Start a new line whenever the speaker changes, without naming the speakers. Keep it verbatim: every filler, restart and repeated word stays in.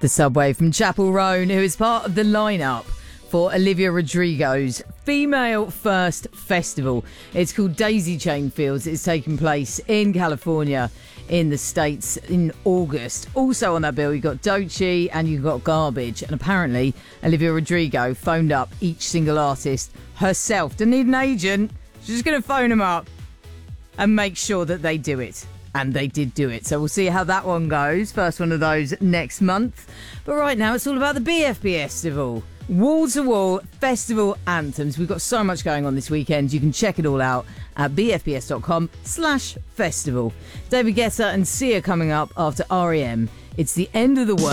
The Subway from Chapel Roan, who is part of the lineup for Olivia Rodrigo's Female First Festival. It's called Daisy Chain Fields. It's taking place in California in the States in August. Also on that bill, you've got Doechii and you've got Garbage. And apparently, Olivia Rodrigo phoned up each single artist herself. Didn't need an agent. She's just going to phone them up and make sure that they do it. And they did do it. So we'll see how that one goes. First one of those next month. But right now, it's all about the B F B Festival. Wall-to-wall festival anthems. We've got so much going on this weekend. You can check it all out at bfbs.com slash festival. David Guetta and Sia coming up after R E M. It's the end of the world.